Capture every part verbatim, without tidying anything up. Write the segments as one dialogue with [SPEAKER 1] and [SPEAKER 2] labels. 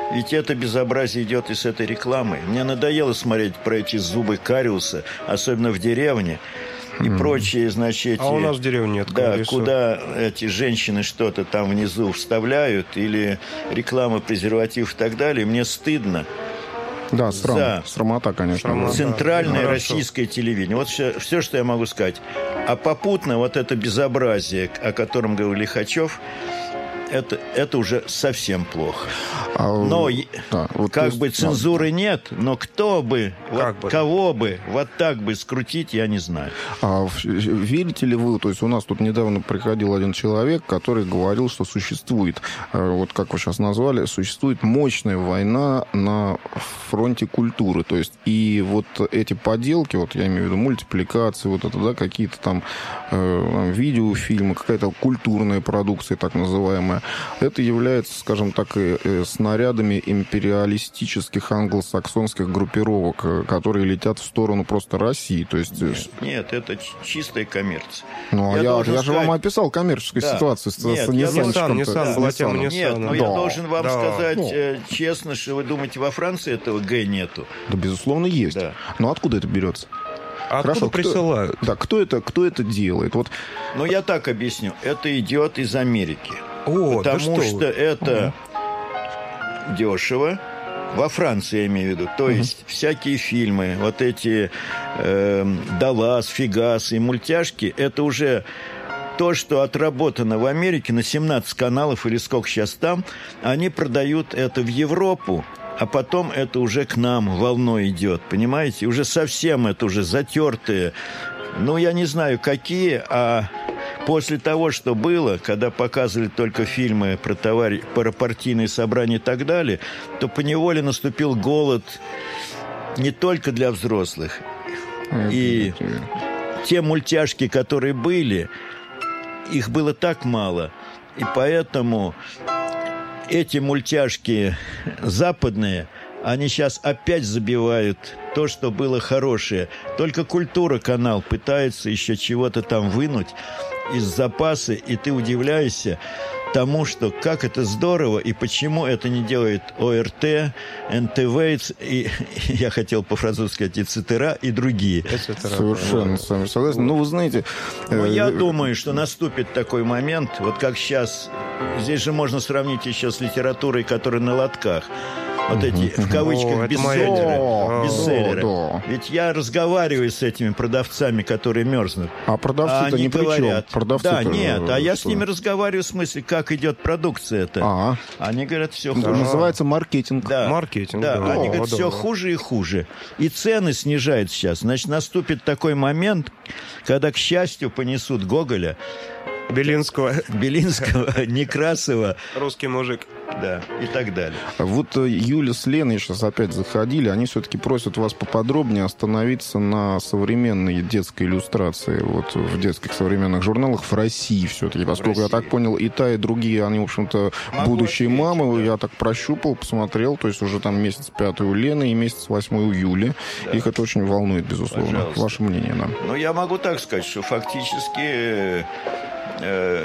[SPEAKER 1] Ведь это безобразие идет из этой рекламы. Мне надоело смотреть про эти зубы кариеса, особенно в деревне. И mm. прочие, значит, эти...
[SPEAKER 2] А у нас в деревне нет
[SPEAKER 1] Да,
[SPEAKER 2] кариеса.
[SPEAKER 1] куда эти женщины что-то там внизу вставляют, или реклама презервативов и так далее. Мне стыдно.
[SPEAKER 3] Да, срам.
[SPEAKER 1] За
[SPEAKER 3] Срамота, конечно.
[SPEAKER 1] Срамота. Центральное
[SPEAKER 2] да,
[SPEAKER 1] российское телевидение. Вот все, все, что я могу сказать. А попутно вот это безобразие, о котором говорил Лихачев, это, это уже совсем плохо.
[SPEAKER 3] А,
[SPEAKER 1] но
[SPEAKER 3] да, вот
[SPEAKER 1] как
[SPEAKER 3] есть,
[SPEAKER 1] бы цензуры да. нет, но кто бы, вот,
[SPEAKER 2] бы,
[SPEAKER 1] кого бы вот так бы скрутить, я не знаю.
[SPEAKER 3] А верите ли вы, то есть у нас тут недавно приходил один человек, который говорил, что существует, вот как вы сейчас назвали, существует мощная война на фронте культуры, то есть и вот эти поделки, вот я имею в виду мультипликации, вот это, да, какие-то там э, видеофильмы, какая-то культурная продукция, так называемая, это является, скажем так, снарядами империалистических англосаксонских группировок, которые летят в сторону просто России. То есть...
[SPEAKER 1] Нет, нет, это чистая коммерция.
[SPEAKER 3] Ну, я, я, я сказать... же вам описал коммерческую да. ситуацию с,
[SPEAKER 1] нет,
[SPEAKER 3] с Nissan.
[SPEAKER 2] Nissan была тема Nissan.
[SPEAKER 1] Нет, но
[SPEAKER 2] да.
[SPEAKER 1] я должен вам
[SPEAKER 2] да.
[SPEAKER 1] сказать
[SPEAKER 2] да.
[SPEAKER 1] честно, что вы думаете, во Франции этого Г нету?
[SPEAKER 3] Да, безусловно, есть. Да. Но откуда это берется?
[SPEAKER 2] А
[SPEAKER 3] Хорошо,
[SPEAKER 2] откуда присылают?
[SPEAKER 3] Кто, да, кто это, кто это делает? Вот...
[SPEAKER 1] Ну, я так объясню. Это идет из Америки.
[SPEAKER 2] О,
[SPEAKER 1] потому
[SPEAKER 2] да что,
[SPEAKER 1] что это угу. дешево. Во Франции, я имею в виду. То угу. есть всякие фильмы, вот эти э, «Даллас», «Фигас» и мультяшки, это уже то, что отработано в Америке на семнадцать каналов или сколько сейчас там, они продают это в Европу, а потом это уже к нам волной идет, понимаете? Уже совсем это уже затертые, ну, я не знаю, какие, а после того, что было, когда показывали только фильмы про, товар... про партийные собрания и так далее, то поневоле наступил голод не только для взрослых. И те мультяшки, которые были, их было так мало. И поэтому эти мультяшки западные, они сейчас опять забивают то, что было хорошее. Только «Культура» канал пытается еще чего-то там вынуть из запаса, и ты удивляешься тому, что как это здорово, и почему это не делает О Р Т, Н Т В, и, я хотел по-французски сказать, и ЦТРА, и другие.
[SPEAKER 3] Совершенно с вами согласен. Ну, вы знаете...
[SPEAKER 1] Но э... я думаю, что наступит такой момент, вот как сейчас, здесь же можно сравнить еще с литературой, которая на лотках. Вот эти, в кавычках,
[SPEAKER 2] О,
[SPEAKER 1] бестселлеры. бестселлеры.
[SPEAKER 3] Да, да.
[SPEAKER 1] Ведь я разговариваю с этими продавцами, которые мерзнут.
[SPEAKER 3] А продавцы-то
[SPEAKER 1] а
[SPEAKER 3] ни при чем.
[SPEAKER 1] Да, нет, а я с ними разговариваю в смысле, как идет продукция-то.
[SPEAKER 3] А.
[SPEAKER 1] Они говорят, все
[SPEAKER 3] да.
[SPEAKER 1] хуже.
[SPEAKER 3] Называется маркетинг.
[SPEAKER 1] Да.
[SPEAKER 2] Маркетинг,
[SPEAKER 1] да.
[SPEAKER 2] да.
[SPEAKER 1] Они
[SPEAKER 2] О,
[SPEAKER 1] говорят,
[SPEAKER 2] да,
[SPEAKER 1] все
[SPEAKER 2] да.
[SPEAKER 1] хуже и хуже. И цены снижают сейчас. Значит, наступит такой момент, когда, к счастью, понесут Гоголя,
[SPEAKER 2] Белинского.
[SPEAKER 1] Белинского, Некрасова.
[SPEAKER 2] Русский мужик.
[SPEAKER 1] Да, и так далее.
[SPEAKER 3] Вот Юля с Леной сейчас опять заходили. Они все-таки просят вас поподробнее остановиться на современной детской иллюстрации. Вот в детских современных журналах в России все-таки. Поскольку, я так понял, и та, и другие, они, в общем-то,
[SPEAKER 1] Могу
[SPEAKER 3] будущие
[SPEAKER 1] ответить,
[SPEAKER 3] мамы.
[SPEAKER 1] да.
[SPEAKER 3] Я так прощупал, посмотрел. То есть уже там месяц пятый у Лены и месяц восьмой у Юли. Да. Их это очень волнует, безусловно. Пожалуйста. Ваше мнение, да?
[SPEAKER 1] Ну, я могу так сказать, что фактически... Э,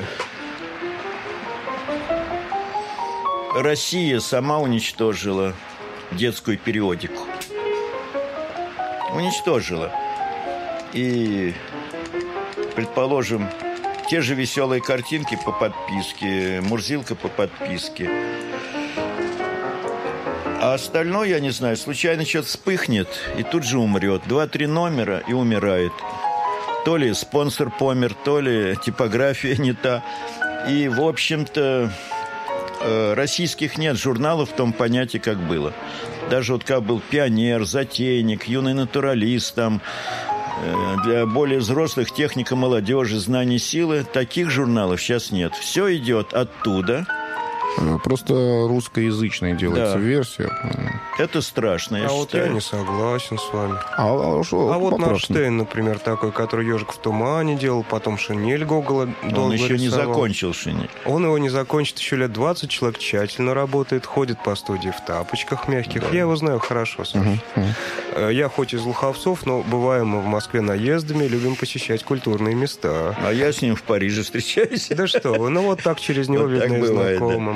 [SPEAKER 1] Россия сама уничтожила детскую периодику. Уничтожила. И, предположим, те же веселые картинки по подписке, Мурзилка по подписке. А остальное, я не знаю, случайно что-то вспыхнет и тут же умрет. Два-три номера и умирает. То ли спонсор помер, то ли типография не та. И, в общем-то, российских нет журналов в том понятии, как было. Даже вот как был «Пионер», «Затейник», «Юный натуралист», там, для более взрослых «Техника молодежи», «Знание силы», таких журналов сейчас нет. Все идет оттуда.
[SPEAKER 3] Просто русскоязычная делается
[SPEAKER 1] да.
[SPEAKER 3] версия.
[SPEAKER 1] Это страшно, я
[SPEAKER 2] а
[SPEAKER 1] считаю.
[SPEAKER 2] вот я не согласен с вами.
[SPEAKER 3] А, а, шо,
[SPEAKER 2] а вот
[SPEAKER 3] попробуй.
[SPEAKER 2] Наштейн, например, такой, который «Ежик в тумане» делал, потом «Шинель» Гогола долго
[SPEAKER 1] Он еще
[SPEAKER 2] рисовал.
[SPEAKER 1] не закончил «Шинель».
[SPEAKER 2] Он его не закончит еще лет двадцать. Человек тщательно работает, ходит по студии в тапочках мягких. Да. Я его знаю хорошо. Uh-huh, uh-huh. Я хоть из Луховцов, но бываем мы в Москве наездами, любим посещать культурные места.
[SPEAKER 1] А я с ним в Париже встречаюсь.
[SPEAKER 2] Да что вы, ну вот так через него, видно, и знакомы.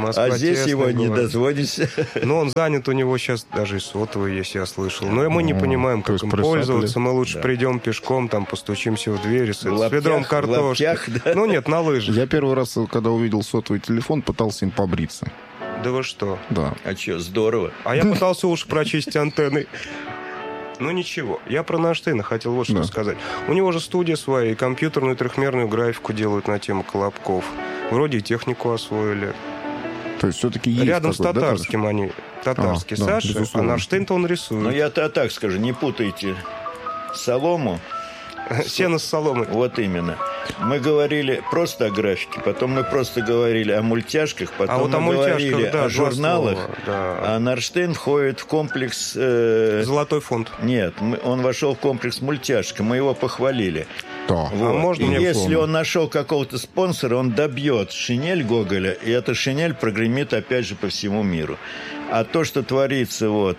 [SPEAKER 2] Москва
[SPEAKER 1] А здесь
[SPEAKER 2] тесный
[SPEAKER 1] его не
[SPEAKER 2] город.
[SPEAKER 1] дозвонишься.
[SPEAKER 2] Но он занят, у него сейчас даже и сотовый есть, я слышал. Но мы не
[SPEAKER 3] Ну,
[SPEAKER 2] понимаем,
[SPEAKER 3] то
[SPEAKER 2] как
[SPEAKER 3] есть
[SPEAKER 2] им
[SPEAKER 3] просадили.
[SPEAKER 2] пользоваться. Мы лучше
[SPEAKER 1] Да.
[SPEAKER 2] придем пешком, там постучимся в дверь с,
[SPEAKER 1] В
[SPEAKER 2] с ведром
[SPEAKER 1] лаптях, в
[SPEAKER 2] картошки.
[SPEAKER 1] лаптях, да.
[SPEAKER 2] Ну нет, на лыжах.
[SPEAKER 3] Я первый раз, когда увидел сотовый телефон, пытался им побриться.
[SPEAKER 2] Да вы что?
[SPEAKER 3] Да.
[SPEAKER 1] А что, здорово.
[SPEAKER 2] А я пытался уши прочистить антенны. Ну ничего, я про Эйнштейна хотел вот что
[SPEAKER 3] Да.
[SPEAKER 2] сказать. У него же студия своя, и компьютерную трехмерную графику делают на тему колобков. Вроде и технику освоили.
[SPEAKER 3] То есть все-таки есть
[SPEAKER 2] Рядом с
[SPEAKER 3] такой, да,
[SPEAKER 2] татарским они. Татарский
[SPEAKER 3] А, да,
[SPEAKER 2] Саша, а
[SPEAKER 3] безусловно.
[SPEAKER 2] Эйнштейн-то он рисует.
[SPEAKER 1] Но я-то так скажу, не путайте солому.
[SPEAKER 2] Сено с соломой.
[SPEAKER 1] Вот именно. Мы говорили просто о графике, потом мы просто говорили о мультяшках, потом
[SPEAKER 2] А вот
[SPEAKER 1] мы
[SPEAKER 2] о мультяшках,
[SPEAKER 1] говорили
[SPEAKER 2] да,
[SPEAKER 1] о
[SPEAKER 2] два
[SPEAKER 1] журналах.
[SPEAKER 2] слова, да.
[SPEAKER 1] А Эйнштейн входит в комплекс... э,
[SPEAKER 2] Золотой фонд.
[SPEAKER 1] Нет, мы- он вошел в комплекс мультяшка, мы его похвалили.
[SPEAKER 3] Да.
[SPEAKER 1] Вот.
[SPEAKER 2] можно
[SPEAKER 1] И
[SPEAKER 2] мне
[SPEAKER 1] если
[SPEAKER 3] помню?
[SPEAKER 1] он нашел какого-то спонсора, он добьет шинель Гоголя, и эта шинель прогремит опять же по всему миру. А то, что творится вот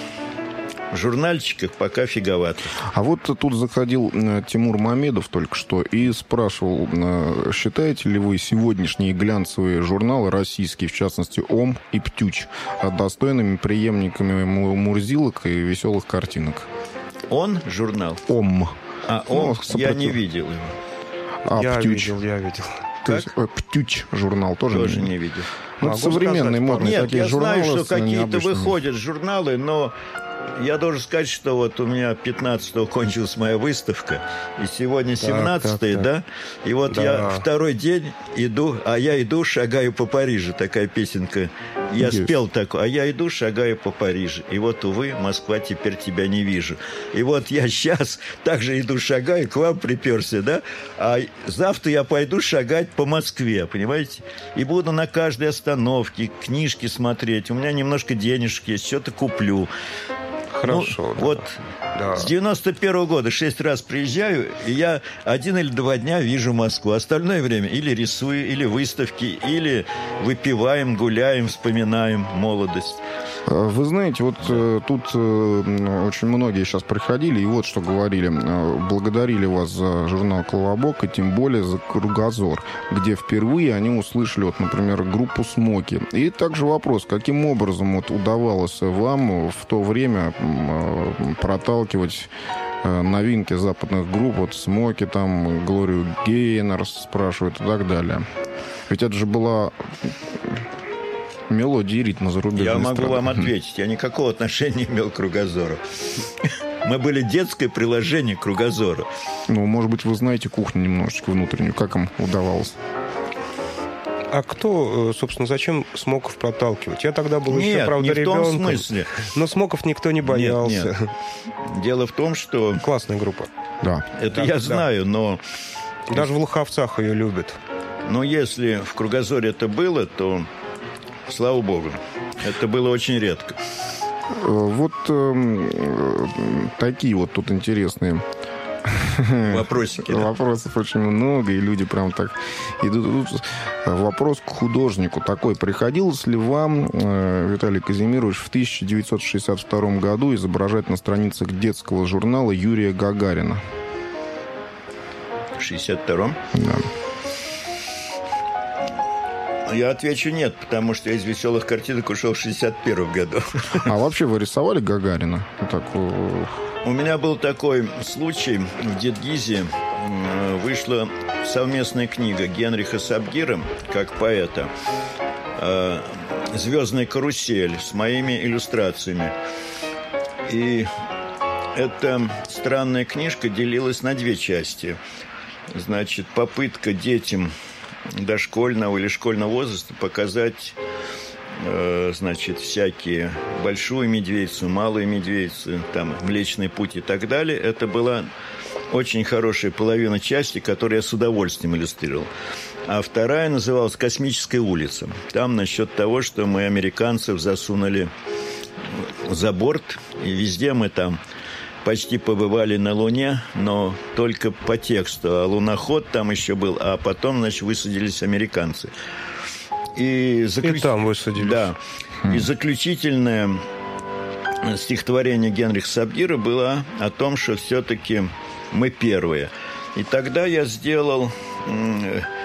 [SPEAKER 1] в журнальчиках, пока фиговато.
[SPEAKER 3] А вот тут заходил э, Тимур Мамедов только что и спрашивал, э, считаете ли вы сегодняшние глянцевые журналы российские, в частности «Ом» и «Птюч», э, достойными преемниками му- Мурзилок и веселых картинок?
[SPEAKER 1] Он журнал?
[SPEAKER 3] «Ом».
[SPEAKER 1] А
[SPEAKER 3] Ну,
[SPEAKER 1] он, я
[SPEAKER 3] сопротив-
[SPEAKER 1] не видел его.
[SPEAKER 3] А
[SPEAKER 2] я
[SPEAKER 3] «Птюч».
[SPEAKER 2] видел, я видел.
[SPEAKER 3] То есть, э, «Птюч» журнал тоже,
[SPEAKER 1] Тоже не видел.
[SPEAKER 3] Ну,
[SPEAKER 2] Могу
[SPEAKER 3] современные,
[SPEAKER 2] сказать,
[SPEAKER 3] модные
[SPEAKER 1] Нет,
[SPEAKER 3] такие
[SPEAKER 1] я
[SPEAKER 3] журналы.
[SPEAKER 1] знаю, что
[SPEAKER 3] с
[SPEAKER 1] какие-то
[SPEAKER 3] необычными.
[SPEAKER 1] выходят журналы, но я должен сказать, что вот у меня пятнадцатого кончилась моя выставка, и сегодня семнадцатое,
[SPEAKER 2] так,
[SPEAKER 1] да? И вот
[SPEAKER 2] Да.
[SPEAKER 1] я второй день иду, а я иду, шагаю по Парижу, такая песенка. Я
[SPEAKER 3] Есть.
[SPEAKER 1] спел такое, а я иду, шагаю по Парижу. И вот, увы, Москва, теперь тебя не вижу. И вот я сейчас также иду, шагаю, к вам приперся, да? А завтра я пойду шагать по Москве, понимаете? И буду на каждой остановке книжки смотреть. У меня немножко денежек есть, что-то куплю.
[SPEAKER 2] Хорошо.
[SPEAKER 1] Ну,
[SPEAKER 2] да.
[SPEAKER 1] вот
[SPEAKER 2] Да.
[SPEAKER 1] с девяносто первого года шесть раз приезжаю, и я один или два дня вижу Москву. Остальное время или рисую, или выставки, или выпиваем, гуляем, вспоминаем молодость.
[SPEAKER 3] Вы знаете, вот э, тут э, очень многие сейчас приходили и вот что говорили. Э, благодарили вас за журнал «Колобок» и тем более за «Кругозор», где впервые они услышали, вот, например, группу «Смоки». И также вопрос, каким образом вот удавалось вам в то время м, э, проталкивать э, новинки западных групп, вот «Смоки», там, Глорию Гейнер спрашивают и так далее. Ведь это же была... мелодии и ритма зарубежной
[SPEAKER 1] Я могу
[SPEAKER 3] эстрады.
[SPEAKER 1] вам ответить, я никакого отношения не имел к «Кругозору». Мы были детское приложение к «Кругозору».
[SPEAKER 3] Ну, может быть, вы знаете кухню немножечко внутреннюю, как им удавалось?
[SPEAKER 2] А кто, э, собственно, зачем Смоков проталкивать? Я тогда был еще,
[SPEAKER 1] Нет,
[SPEAKER 2] правда,
[SPEAKER 1] не в том
[SPEAKER 2] ребенком.
[SPEAKER 1] смысле.
[SPEAKER 2] Но Смоков никто не боялся.
[SPEAKER 1] Нет, нет. Дело в том, что
[SPEAKER 2] Классная группа.
[SPEAKER 3] Да.
[SPEAKER 1] это
[SPEAKER 2] Да,
[SPEAKER 1] я
[SPEAKER 2] да.
[SPEAKER 1] знаю, но,
[SPEAKER 2] Даже в Луховцах ее любят.
[SPEAKER 1] но если в «Кругозоре» это было, то слава богу, это было очень редко.
[SPEAKER 3] Э, Вот эм, э, такие вот тут интересные
[SPEAKER 1] Вопросики. да.
[SPEAKER 3] вопросов очень много, и люди прям так идут. Тут вопрос к художнику такой. Приходилось ли вам, э, Виталий Казимирович, в тысяча девятьсот шестьдесят втором году изображать на страницах детского журнала Юрия Гагарина?
[SPEAKER 1] В шестьдесят втором
[SPEAKER 3] Да.
[SPEAKER 1] я отвечу нет, потому что я из «Веселых картинок» ушел в шестьдесят первом году.
[SPEAKER 3] А вообще вы рисовали Гагарина? Вот так, э,
[SPEAKER 1] У меня был такой случай. В Дедгизе м, вышла совместная книга Генриха Сабгира, как поэта, э, «Звездная карусель» с моими иллюстрациями. И эта странная книжка делилась на две части. Значит, попытка детям дошкольного или школьного возраста показать, э, значит, всякие большую медведицу, малую медведицу, там, Млечный путь и так далее. Это была очень хорошая половина части, которую я с удовольствием иллюстрировал. А вторая называлась «Космическая улица». Там насчет того, что мы американцев засунули за борт, и везде мы там почти побывали на Луне, но только по тексту. А луноход там еще был, а потом, значит, высадились американцы. И, заключ...
[SPEAKER 2] И там высадились.
[SPEAKER 1] Да. И заключительное стихотворение Генриха Сабгира было о том, что все-таки мы первые. И тогда я сделал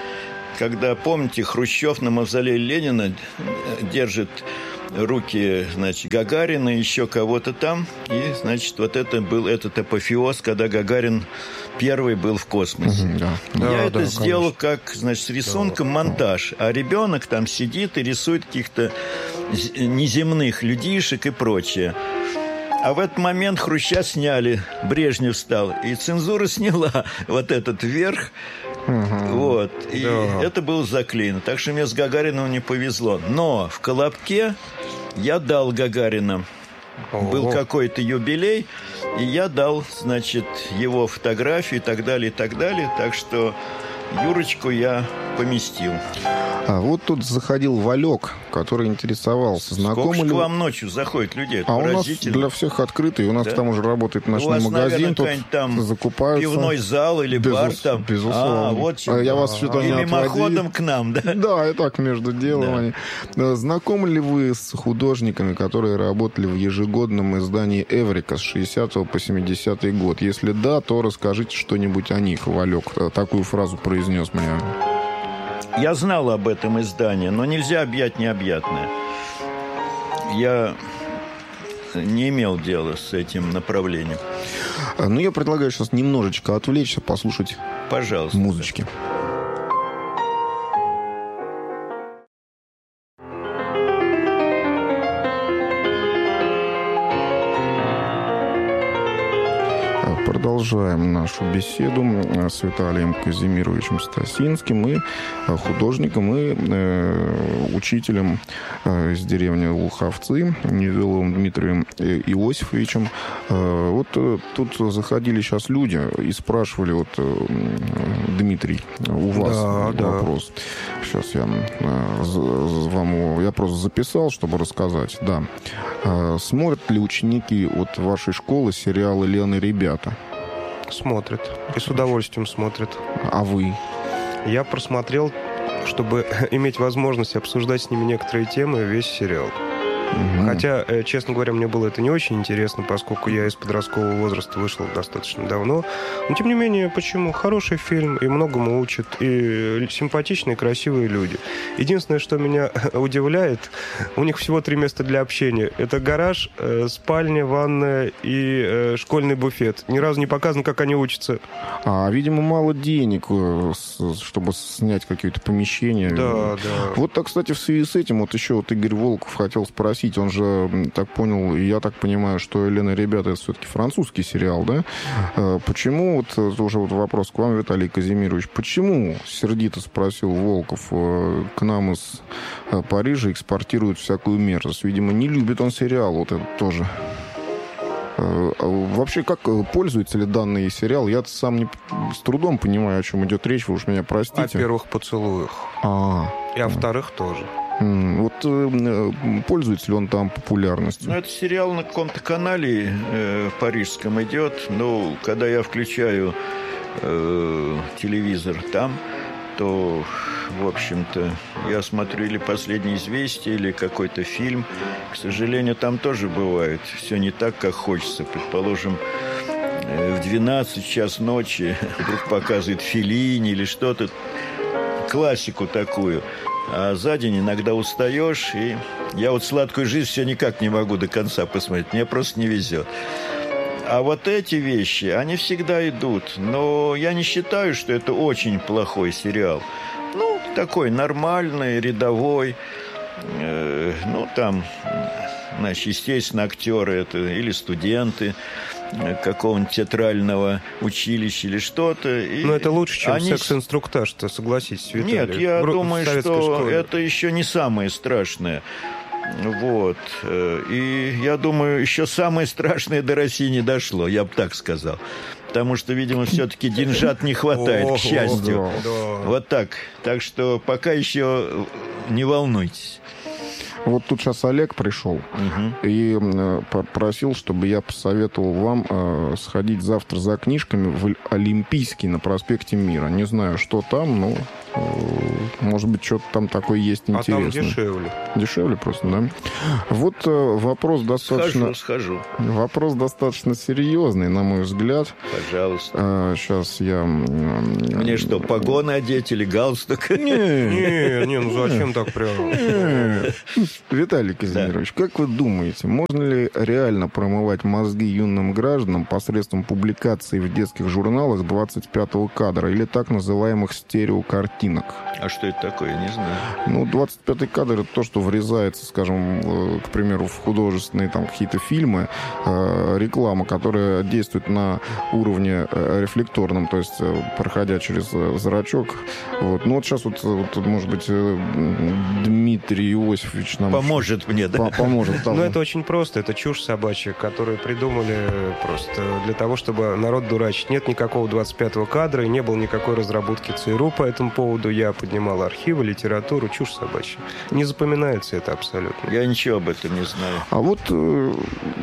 [SPEAKER 1] когда, помните, Хрущев на мавзолее Ленина держит руки, значит, Гагарина, еще кого-то там. И, значит, вот это был этот апофеоз, когда Гагарин первый был в космосе.
[SPEAKER 3] Угу, да.
[SPEAKER 1] Я
[SPEAKER 3] да,
[SPEAKER 1] это
[SPEAKER 3] да,
[SPEAKER 1] сделал
[SPEAKER 3] конечно.
[SPEAKER 1] как, значит, с рисунком
[SPEAKER 3] Да.
[SPEAKER 1] монтаж. А ребенок там сидит и рисует каких-то неземных людишек и прочее. А в этот момент Хруща сняли, Брежнев встал, и цензура сняла вот этот верх.
[SPEAKER 3] Угу.
[SPEAKER 1] Вот. И
[SPEAKER 2] Да.
[SPEAKER 1] это было заклеено. Так что мне с Гагарином не повезло. Но в Колобке я дал Гагарина. Был
[SPEAKER 2] Ого.
[SPEAKER 1] какой-то юбилей, и я дал, значит, его фотографию и так далее, и так далее. Так что Юрочку я поместил.
[SPEAKER 3] А вот тут заходил Валек, который интересовался,
[SPEAKER 1] Сколько
[SPEAKER 3] знакомы
[SPEAKER 1] ж
[SPEAKER 3] ли...
[SPEAKER 1] к вам ночью заходит людей? Это
[SPEAKER 3] А у нас
[SPEAKER 1] поразительно.
[SPEAKER 3] для всех открытый, у нас
[SPEAKER 1] Да?
[SPEAKER 3] к тому же работает
[SPEAKER 1] У
[SPEAKER 3] ночной
[SPEAKER 1] вас,
[SPEAKER 3] магазин,
[SPEAKER 1] наверное,
[SPEAKER 3] тут
[SPEAKER 1] какой-нибудь там
[SPEAKER 3] закупаются.
[SPEAKER 1] пивной зал или
[SPEAKER 3] Безус-
[SPEAKER 1] бар там?
[SPEAKER 3] Безусловно.
[SPEAKER 1] А, вот чем.
[SPEAKER 3] А я вас что-то
[SPEAKER 1] И
[SPEAKER 3] не
[SPEAKER 1] мимоходом
[SPEAKER 3] отводил.
[SPEAKER 1] к нам, да?
[SPEAKER 3] Да, и так между делом.
[SPEAKER 1] Да.
[SPEAKER 3] они. Да, знакомы ли вы с художниками, которые работали в ежегодном издании «Эврика» с шестидесятого по семидесятый год? Если да, то расскажите что-нибудь о них. Валек такую фразу произнес мне.
[SPEAKER 1] Я знал об этом издании, но нельзя объять необъятное. Я не имел дела с этим направлением.
[SPEAKER 3] А, Ну, я предлагаю сейчас немножечко отвлечься, послушать
[SPEAKER 1] Пожалуйста.
[SPEAKER 3] музычки. Продолжаем нашу беседу с Виталием Казимировичем Стасинским и художником и э, учителем э, из деревни Луховцы Невиловым Дмитрием Иосифовичем. Э, вот э, тут заходили сейчас люди и спрашивали, вот, э, Дмитрий, у вас
[SPEAKER 2] Да, да.
[SPEAKER 3] вопрос. Сейчас я э, з- вам его, я просто записал, чтобы рассказать. Да. Э, смотрят ли ученики от вашей школы сериалы «Лена, ребята»?
[SPEAKER 2] Смотрят. И с удовольствием смотрят.
[SPEAKER 3] А вы?
[SPEAKER 2] Я просмотрел, чтобы иметь возможность обсуждать с ними некоторые темы, весь сериал.
[SPEAKER 3] Мгм.
[SPEAKER 2] Хотя, э, честно говоря, мне было это не очень интересно, поскольку я из подросткового возраста вышел достаточно давно. Но, тем не менее, почему? Хороший фильм, и многому учат, и симпатичные, красивые люди. Единственное, что меня удивляет, у них всего три места для общения. Это гараж, э, спальня, ванная и э, школьный буфет. Ни разу не показано, как они учатся.
[SPEAKER 3] А, видимо, мало денег, э, с- чтобы снять какие-то помещения.
[SPEAKER 2] Да, да.
[SPEAKER 3] Вот так, кстати, в связи с этим, вот еще вот Игорь Волков хотел спросить, он же, м, так понял, и я так понимаю, что «Елена, ребята» это все-таки французский сериал, да? Э, Почему, вот это уже вот вопрос к вам, Виталий Казимирович, почему, сердито спросил Волков, э, к нам из э, Парижа экспортируют всякую мерзость? Видимо, не любит он сериал, вот этот тоже. Э, а Вообще, как э, пользуется ли данный сериал? Я сам не, с трудом понимаю, о чем идет речь, вы уж меня
[SPEAKER 2] О
[SPEAKER 3] простите.
[SPEAKER 2] первых поцелуях.
[SPEAKER 3] А,
[SPEAKER 2] И о вторых тоже.
[SPEAKER 3] м, вот э, э, пользуется ли он там популярностью?
[SPEAKER 1] Ну, это сериал на каком-то канале э, парижском идет. Ну, когда я включаю э, телевизор там, то, в общем-то, я смотрю или «Последние известия», или какой-то фильм. К сожалению, там тоже бывает все не так, как хочется. Предположим, э, в двенадцать час ночи вдруг показывает Феллини или что-то, классику такую. А за день иногда устаешь, и я вот «Сладкую жизнь» все никак не могу до конца посмотреть. Мне просто не везет. А вот эти вещи, они всегда идут. Но я не считаю, что это очень плохой сериал. Ну, такой нормальный, рядовой. Э, ну, там, значит, естественно, актеры это или студенты э, какого-нибудь театрального училища или что-то. И
[SPEAKER 2] Но это лучше, чем
[SPEAKER 1] они
[SPEAKER 2] секс-инструктаж-то, согласитесь, Виталий.
[SPEAKER 1] Нет, я
[SPEAKER 2] В ру- в
[SPEAKER 1] думаю,
[SPEAKER 2] советской
[SPEAKER 1] что
[SPEAKER 2] школе.
[SPEAKER 1] это еще не самое страшное. Вот. И я думаю, еще самое страшное до России не дошло, я бы так сказал. Потому что, видимо, все-таки деньжат не хватает,
[SPEAKER 2] О,
[SPEAKER 1] к счастью.
[SPEAKER 2] да.
[SPEAKER 1] Вот так. Так что пока еще не волнуйтесь.
[SPEAKER 3] Вот тут сейчас Олег пришел
[SPEAKER 1] Мгм.
[SPEAKER 3] и э, попросил, чтобы я посоветовал вам э, сходить завтра за книжками в Олимпийский на проспекте Мира. Не знаю, что там, но Может быть, что-то там такое есть интересное.
[SPEAKER 2] А там дешевле.
[SPEAKER 3] Дешевле просто, да? Вот вопрос достаточно...
[SPEAKER 1] Схожу, схожу.
[SPEAKER 3] Вопрос достаточно серьезный, на мой взгляд.
[SPEAKER 1] Пожалуйста.
[SPEAKER 3] Сейчас я...
[SPEAKER 1] Мне что, погоны одеть или галстук?
[SPEAKER 2] Не, не, не, ну зачем так прям?
[SPEAKER 3] Виталий Казимирович, как вы думаете, можно ли реально промывать мозги юным гражданам посредством публикаций в детских журналах двадцать пятого кадра или так называемых стереокартинок?
[SPEAKER 1] А что это такое, я не знаю.
[SPEAKER 3] Ну, двадцать пятый кадр — это то, что врезается, скажем, к примеру, в художественные там какие-то фильмы, э, реклама, которая действует на уровне э, рефлекторном, то есть э, проходя через э, зрачок. Вот. Ну, вот сейчас вот, вот может быть, э, Дмитрий Иосифович нам...
[SPEAKER 1] Поможет мне, да?
[SPEAKER 3] Поможет.
[SPEAKER 2] Ну, это очень просто. Это чушь собачья, которую придумали просто для того, чтобы народ дурачить. Нет никакого двадцать пятого кадра, и не было никакой разработки ЦРУ по этому поводу. Я поднимал архивы, литературу, чушь собачья. Не запоминается это абсолютно.
[SPEAKER 1] Я ничего об этом не знаю.
[SPEAKER 3] А вот э,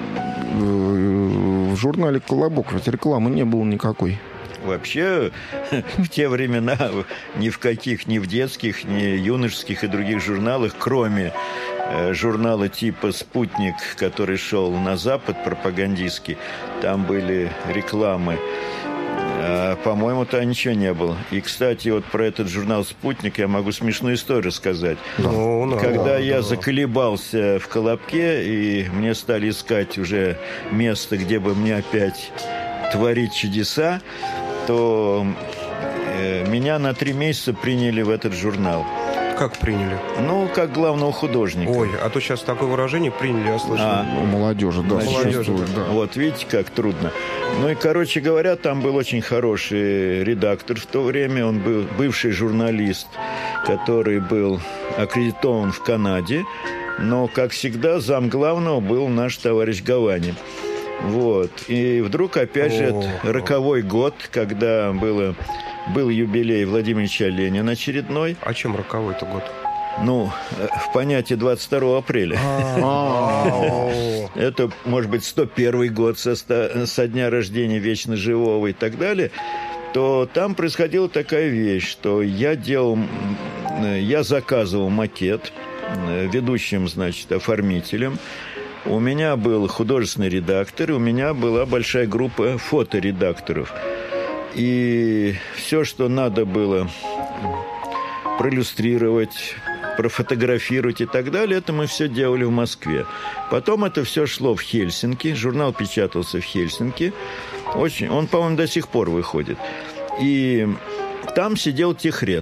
[SPEAKER 3] э, в журнале «Колобок» ведь рекламы не было никакой.
[SPEAKER 1] Вообще, в те времена ни в каких, ни в детских, ни юношеских и других журналах, кроме э, журнала типа «Спутник», который шел на Запад, пропагандистский, там были рекламы. А, по-моему, там ничего не было. И, кстати, вот про этот журнал «Спутник» я могу смешную историю рассказать.
[SPEAKER 2] Ну, ну,
[SPEAKER 1] Когда
[SPEAKER 2] да,
[SPEAKER 1] я
[SPEAKER 2] да.
[SPEAKER 1] заколебался в «Колобке», и мне стали искать уже место, где бы мне опять творить чудеса, то э, меня на три месяца приняли в этот журнал.
[SPEAKER 2] Как приняли?
[SPEAKER 1] Ну, как главного художника.
[SPEAKER 2] Ой, а то сейчас такое выражение приняли, я слышал.
[SPEAKER 1] А,
[SPEAKER 3] У молодежи, да,
[SPEAKER 1] Значит,
[SPEAKER 3] существует, да.
[SPEAKER 1] Вот, видите, как трудно. Ну и, короче говоря, там был очень хороший редактор в то время. Он был бывший журналист, который был аккредитован в Канаде. Но, как всегда, замглавного был наш товарищ Гавани. Вот. И вдруг, опять же, это роковой год, когда было, был юбилей Владимира Ильича Ленина очередной.
[SPEAKER 2] А чем роковой-то год?
[SPEAKER 1] Ну, в понятии двадцать второго апреля. Это, может быть, сто первый год со, со дня рождения Вечно Живого и так далее. То там происходила такая вещь, что я делал, я заказывал макет ведущим, значит, оформителем. У меня был художественный редактор, и у меня была большая группа фоторедакторов. И все, что надо было проиллюстрировать, профотографировать и так далее, это мы все делали в Москве. Потом это все шло в Хельсинки, журнал печатался в Хельсинки. Очень, он, по-моему, до сих пор выходит. И там сидел техред.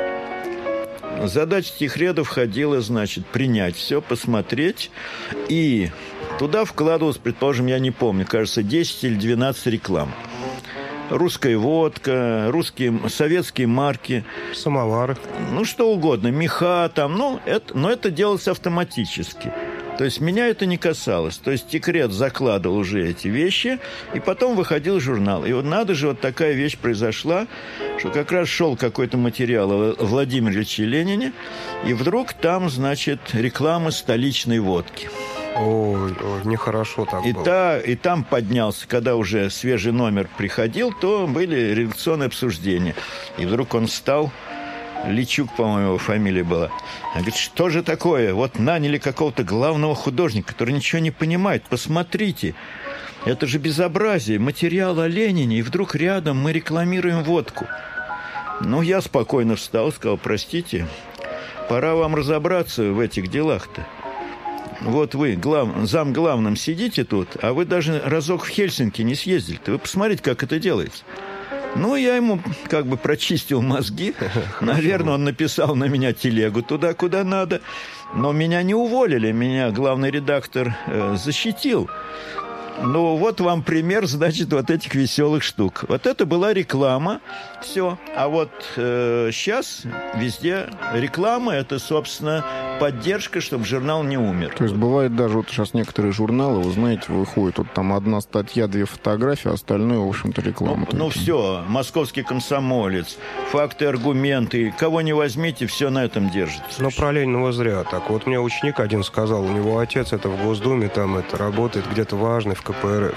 [SPEAKER 1] Задача техреда входила, значит, принять все, посмотреть. И туда вкладывалось, предположим, я не помню, кажется, десять или двенадцать реклам. Русская водка, русские, советские марки.
[SPEAKER 2] Самовары.
[SPEAKER 1] Ну, что угодно, меха там. Ну, это, но это делалось автоматически. То есть меня это не касалось. То есть техред закладывал уже эти вещи, и потом выходил журнал. И вот надо же, вот такая вещь произошла, что как раз шел какой-то материал о Владимире Ильиче Ленине, и вдруг там, значит, реклама столичной водки.
[SPEAKER 2] Ой, ой, нехорошо так
[SPEAKER 1] и
[SPEAKER 2] было.
[SPEAKER 1] Та, и там поднялся, когда уже свежий номер приходил, то были редакционные обсуждения. И вдруг он встал, Личук, по-моему, его фамилия была. Он говорит, что же такое? Вот наняли какого-то главного художника, который ничего не понимает. Посмотрите, это же безобразие. Материал о Ленине, и вдруг рядом мы рекламируем водку. Ну, я спокойно встал и сказал, простите, пора вам разобраться в этих делах-то. Вот вы глав... зам главным сидите тут, а вы даже разок в Хельсинки не съездили-то. Вы посмотрите, как это делается. Ну, я ему как бы прочистил мозги. Наверное, он написал на меня телегу туда, куда надо. Но меня не уволили. Меня главный редактор э, защитил. Ну, вот вам пример, значит, вот этих веселых штук. Вот это была реклама. Все. А вот э, сейчас везде реклама, это, собственно, поддержка, чтобы журнал не умер.
[SPEAKER 3] То есть бывает даже вот сейчас некоторые журналы, вы знаете, выходят, вот там одна статья, две фотографии, а остальное, в общем-то, реклама.
[SPEAKER 1] Ну, ну все, «Московский комсомолец», «Факты, аргументы», кого не возьмите, все на этом держится.
[SPEAKER 2] Но про Ленина зря так. Вот мне ученик один сказал, у него отец это в Госдуме, там это работает где-то важный, в ка пэ эр эф.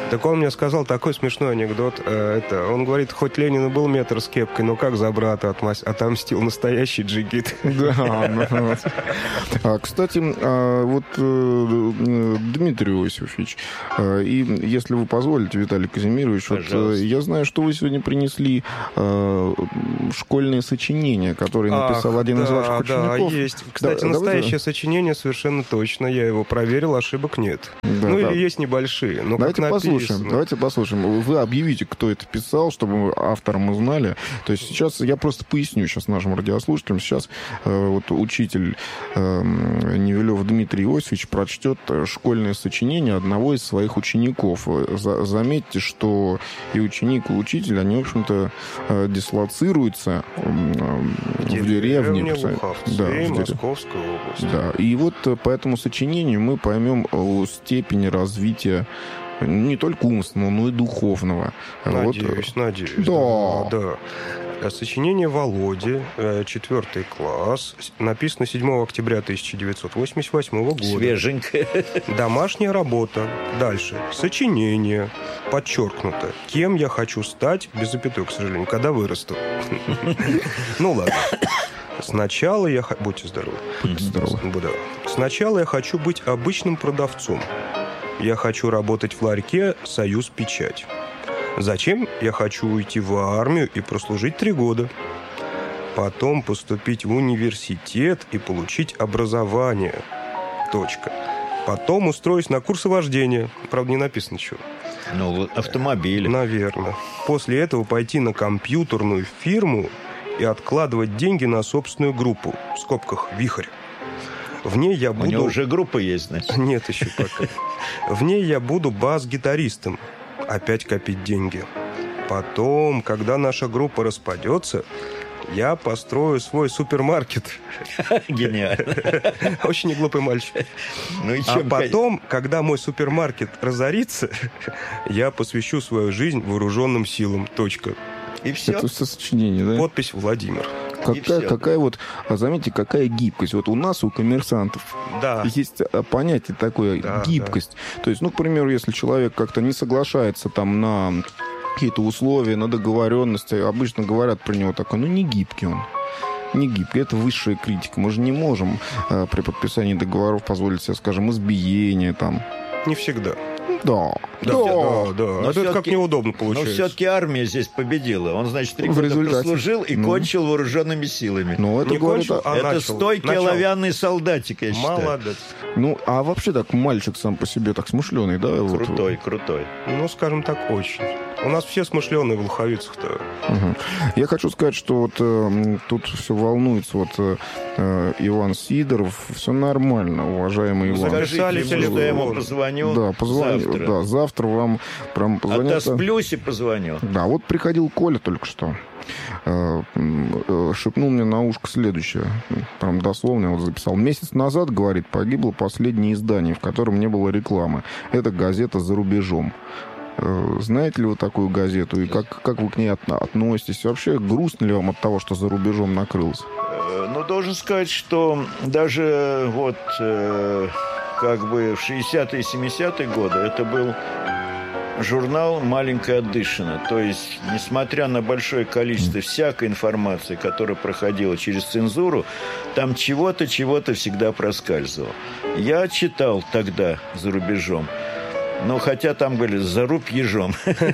[SPEAKER 2] Так он мне сказал такой смешной анекдот. Это, он говорит, хоть Ленин и был метр с кепкой, но как за брата отомстил настоящий джигит.
[SPEAKER 3] Да. Кстати, вот Дмитрий Иосифович, и если вы позволите, Виталий Казимирович, вот я знаю, что вы сегодня принесли школьные сочинения, которые написал Ах, один
[SPEAKER 2] да,
[SPEAKER 3] из ваших учеников.
[SPEAKER 2] Да, есть. Кстати, да, настоящее давайте... сочинение совершенно точно. Я его проверил, ошибок нет. Да, ну, да. Или есть небольшие. Но
[SPEAKER 3] давайте
[SPEAKER 2] как
[SPEAKER 3] послушаем. Давайте послушаем. Вы объявите, кто это писал, чтобы автора мы знали. То есть сейчас я просто поясню сейчас нашим радиослушателям. Сейчас э, вот учитель э, Невелев Дмитрий Иосифович прочтет школьное сочинение одного из своих учеников. За, заметьте, что и ученик, и учитель, они, в общем-то, э, дислоцируются э, в деревне.
[SPEAKER 2] Луховцы, да, Московской области.
[SPEAKER 3] Да. И вот по этому сочинению мы поймем степень развития не только умственного, но и духовного.
[SPEAKER 2] Надеюсь, вот. надеюсь.
[SPEAKER 3] Да.
[SPEAKER 2] да, да. Сочинение Володи, четвертый класс, написано седьмого октября тысяча девятьсот восемьдесят восьмого года.
[SPEAKER 1] Свеженькая.
[SPEAKER 2] Домашняя работа. Дальше. Сочинение. Подчеркнуто. Кем я хочу стать, без запятой, к сожалению, когда вырасту. Ну ладно. Сначала я... Будьте здоровы.
[SPEAKER 3] Будьте здоровы.
[SPEAKER 2] Сначала я хочу быть обычным продавцом. Я хочу работать в ларьке «Союз Печать». Затем я хочу уйти в армию и прослужить три года. Потом поступить в университет и получить образование. Точка. Потом устроюсь на курсы вождения. Правда, не написано чего.
[SPEAKER 1] Ну, автомобили.
[SPEAKER 2] Наверное. После этого пойти на компьютерную фирму и откладывать деньги на собственную группу. В скобках «Вихрь». В ней я буду...
[SPEAKER 1] У него уже группа есть, значит?
[SPEAKER 2] Нет еще пока. В ней я буду бас-гитаристом. Опять копить деньги. Потом, когда наша группа распадется, я построю свой супермаркет.
[SPEAKER 1] Гениально.
[SPEAKER 2] Очень неглупый мальчик.
[SPEAKER 1] Ну и
[SPEAKER 2] а потом, когда мой супермаркет разорится, я посвящу свою жизнь вооруженным силам. Точка.
[SPEAKER 1] И все.
[SPEAKER 3] Это все сочинение, да?
[SPEAKER 2] Подпись Владимир.
[SPEAKER 3] Какая, какая вот, заметьте, какая гибкость. Вот у нас, у коммерсантов,
[SPEAKER 2] да.
[SPEAKER 3] есть понятие такое, да, гибкость. Да. То есть, ну, к примеру, если человек как-то не соглашается там на какие-то условия, на договоренности, обычно говорят про него такое, ну, не гибкий он. Не гибкий. Это высшая критика. Мы же не можем э, при подписании договоров позволить себе, скажем, избиение там.
[SPEAKER 2] Не всегда.
[SPEAKER 3] Да,
[SPEAKER 2] да, да, да, да.
[SPEAKER 1] Но
[SPEAKER 2] это как неудобно получается.
[SPEAKER 1] Но все-таки армия здесь победила. Он, значит, три года прослужил и ну, кончил вооруженными силами.
[SPEAKER 3] Ну, это
[SPEAKER 2] не
[SPEAKER 3] говорит,
[SPEAKER 2] кончил, а
[SPEAKER 1] это
[SPEAKER 2] начал.
[SPEAKER 1] стойкий
[SPEAKER 2] начал.
[SPEAKER 1] оловянный солдатик, я считаю.
[SPEAKER 2] Молодец.
[SPEAKER 3] Ну, а вообще так мальчик сам по себе так смышленый, да?
[SPEAKER 1] Крутой,
[SPEAKER 3] вот.
[SPEAKER 1] крутой.
[SPEAKER 2] Ну, скажем так, очень. У нас все смышленые в Луховицах-то.
[SPEAKER 3] Угу. Я хочу сказать, что вот э, тут все волнуется. Вот э, Иван Сидоров, все нормально, уважаемый Иван.
[SPEAKER 1] Скажите ему, что я ему позвоню
[SPEAKER 3] да, позвоню,
[SPEAKER 1] завтра.
[SPEAKER 3] Да, завтра вам прям позвонят.
[SPEAKER 1] Отосплюсь и позвоню.
[SPEAKER 3] Да, вот приходил Коля только что. Э, э, шепнул мне на ушко следующее. Прям дословно я вот записал. Месяц назад, говорит, погибло последнее издание, в котором не было рекламы. Это газета «За рубежом». Знаете ли вы такую газету? И как, как вы к ней относитесь? Вообще, грустно ли вам от того, что за рубежом накрылось?
[SPEAKER 1] Ну, должен сказать, что даже вот как бы в шестидесятые и семидесятые годы это был журнал «Маленькая отдышина». То есть, несмотря на большое количество всякой информации, которая проходила через цензуру, там чего-то, чего-то всегда проскальзывало. Я читал тогда «За рубежом». Ну, хотя там были «Заруб ежом».